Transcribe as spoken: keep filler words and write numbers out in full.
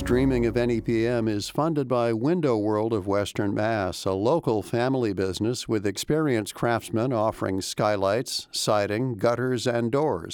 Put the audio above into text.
Streaming of N E P M is funded by Window World of Western Mass, a local family business with experienced craftsmen offering skylights, siding, gutters, and doors.